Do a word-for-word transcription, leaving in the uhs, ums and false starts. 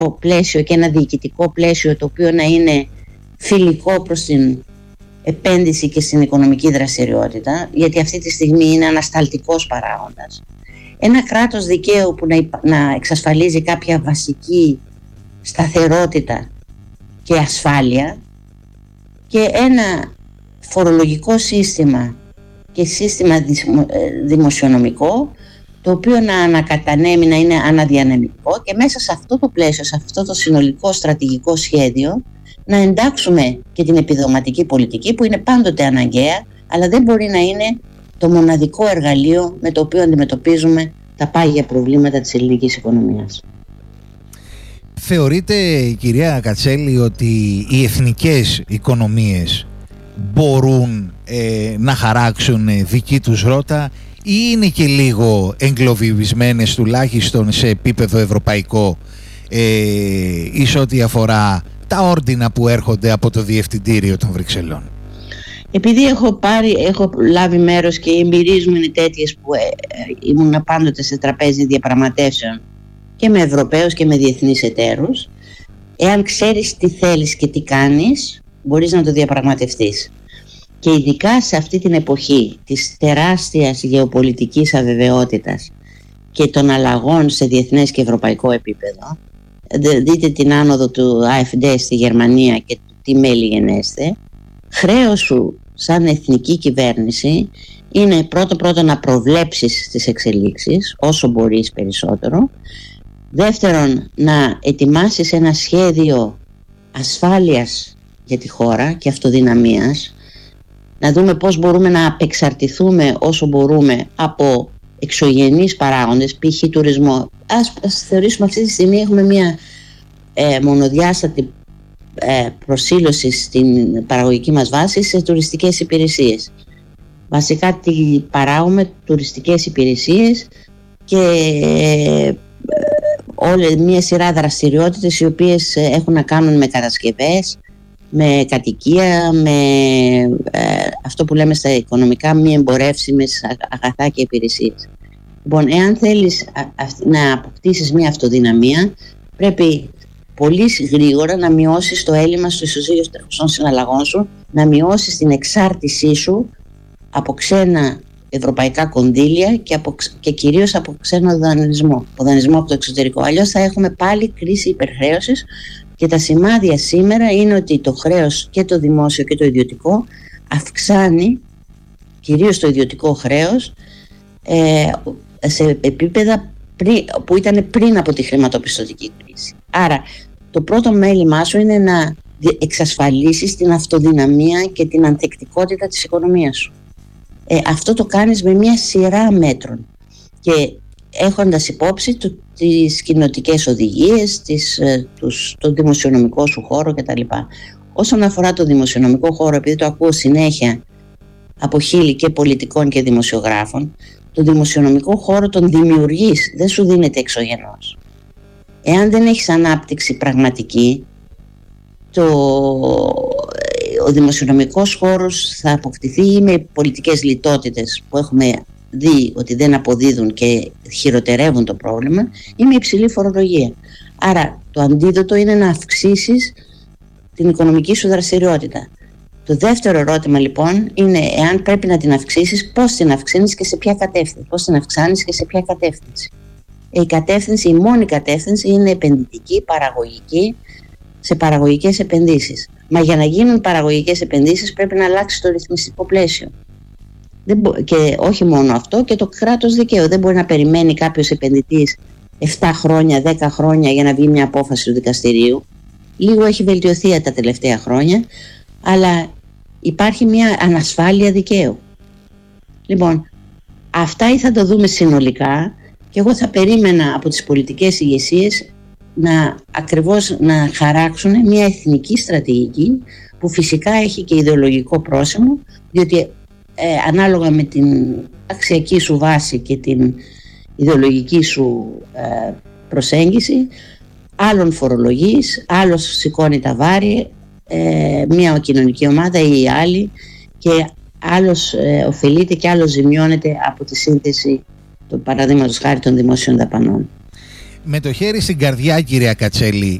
πλαίσιο και ένα διοικητικό πλαίσιο το οποίο να είναι φιλικό προς την επένδυση και στην οικονομική δραστηριότητα, γιατί αυτή τη στιγμή είναι ανασταλτικός παράγοντας. Ένα κράτος δικαίου που να, να εξασφαλίζει κάποια βασική σταθερότητα και ασφάλεια, και ένα φορολογικό σύστημα και σύστημα δημοσιονομικό το οποίο να ανακατανέμει, να είναι αναδιανεμητικό, και μέσα σε αυτό το πλαίσιο, σε αυτό το συνολικό στρατηγικό σχέδιο να εντάξουμε και την επιδοματική πολιτική, που είναι πάντοτε αναγκαία, αλλά δεν μπορεί να είναι το μοναδικό εργαλείο με το οποίο αντιμετωπίζουμε τα πάγια προβλήματα της ελληνικής οικονομίας. Θεωρείτε, κυρία Κατσέλη, ότι οι εθνικές οικονομίες μπορούν ε, να χαράξουν δική τους ρότα, ή είναι και λίγο εγκλωβισμένες τουλάχιστον σε επίπεδο ευρωπαϊκό ε, εις ό,τι αφορά τα όρντινα που έρχονται από το Διευθυντήριο των Βρυξελών? Επειδή έχω, πάρει, έχω λάβει μέρος και οι εμπειρίες μου είναι τέτοιες που ε, ε, ήμουν πάντοτε σε τραπέζι διαπραγματεύσεων και με Ευρωπαίους και με διεθνείς εταίρους, εάν ξέρεις τι θέλεις και τι κάνεις, μπορείς να το διαπραγματευτείς. Και ειδικά σε αυτή την εποχή της τεράστιας γεωπολιτικής αβεβαιότητας και των αλλαγών σε διεθνές και ευρωπαϊκό επίπεδο, δείτε την άνοδο του Α Εφ Ντι στη Γερμανία και τι μέλη γενέστε, χρέος σου σαν εθνική κυβέρνηση είναι πρώτο πρώτο να προβλέψεις τις εξελίξεις όσο μπορείς περισσότερο. Δεύτερον, να ετοιμάσεις ένα σχέδιο ασφάλειας για τη χώρα και αυτοδυναμίας, να δούμε πώς μπορούμε να απεξαρτηθούμε όσο μπορούμε από εξωγενείς παράγοντες, π.χ. τουρισμό. Ας, ας θεωρήσουμε αυτή τη στιγμή έχουμε μια ε, μονοδιάστατη ε, προσήλωση στην παραγωγική μας βάση σε τουριστικές υπηρεσίες. Βασικά τι παράγουμε? Τουριστικές υπηρεσίες και ε, όλη μια σειρά δραστηριότητες οι οποίες έχουν να κάνουν με κατασκευές, με κατοικία, με ε, αυτό που λέμε στα οικονομικά μη εμπορεύσιμες αγαθά και υπηρεσίες. Λοιπόν, εάν θέλεις α, α, να αποκτήσεις μια αυτοδυναμία, πρέπει πολύ γρήγορα να μειώσεις το έλλειμμα στο ισοζύγιο των τρεχουσών συναλλαγών σου, να μειώσεις την εξάρτησή σου από ξένα ευρωπαϊκά κονδύλια και, από, και κυρίως από ξένο δανεισμό, από δανεισμό από το εξωτερικό. Αλλιώς θα έχουμε πάλι κρίση υπερχρέωσης, και τα σημάδια σήμερα είναι ότι το χρέος και το δημόσιο και το ιδιωτικό αυξάνει, κυρίως το ιδιωτικό χρέος, ε, σε επίπεδα πριν, που ήταν πριν από τη χρηματοπιστωτική κρίση. Άρα το πρώτο μέλημά σου είναι να εξασφαλίσεις την αυτοδυναμία και την ανθεκτικότητα της οικονομίας σου. Ε, αυτό το κάνεις με μια σειρά μέτρων και έχοντας υπόψη το, τις κοινοτικές οδηγίες, τις, τους, το δημοσιονομικό σου χώρο κτλ. Όσον αφορά το δημοσιονομικό χώρο, επειδή το ακούω συνέχεια από χείλη και πολιτικών και δημοσιογράφων, το δημοσιονομικό χώρο τον δημιουργείς, δεν σου δίνεται εξωγενώς. Εάν δεν έχεις ανάπτυξη πραγματική, το, ο δημοσιονομικός χώρος θα αποκτηθεί με πολιτικές λιτότητες που έχουμε δει ότι δεν αποδίδουν και χειροτερεύουν το πρόβλημα, ή με υψηλή φορολογία. Άρα το αντίδοτο είναι να αυξήσεις την οικονομική σου δραστηριότητα. Το δεύτερο ερώτημα λοιπόν είναι εάν πρέπει να την αυξήσεις, πώς την αυξάνεις και σε ποια κατεύθυνση. Πώς την αυξάνεις και σε ποια κατεύθυνση. Η κατεύθυνση, η μόνη κατεύθυνση είναι επενδυτική, παραγωγική, σε παραγωγικές επενδύσεις. Μα για να γίνουν παραγωγικές επενδύσεις πρέπει να αλλάξει το ρυθμιστικό πλαίσιο. Δεν μπο... Και όχι μόνο αυτό, και το κράτος δικαίου. Δεν μπορεί να περιμένει κάποιος επενδυτής επτά χρόνια, δέκα χρόνια για να βγει μια απόφαση του δικαστηρίου. Λίγο έχει βελτιωθεί τα τελευταία χρόνια, αλλά υπάρχει μια ανασφάλεια δικαίου. Λοιπόν, αυτά ή θα το δούμε συνολικά, και εγώ θα περίμενα από τις πολιτικές ηγεσίες να ακριβώς να χαράξουν μια εθνική στρατηγική που φυσικά έχει και ιδεολογικό πρόσημο, διότι ε, ανάλογα με την αξιακή σου βάση και την ιδεολογική σου ε, προσέγγιση, άλλον φορολογείς, άλλος σηκώνει τα βάρη, ε, μια κοινωνική ομάδα ή η άλλη, και άλλος ε, ωφελείται και άλλος ζημιώνεται από τη σύνθεση του παραδείγματος χάρη των δημόσιων δαπανών. με το χέρι στην καρδιά, κυρία Κατσέλη,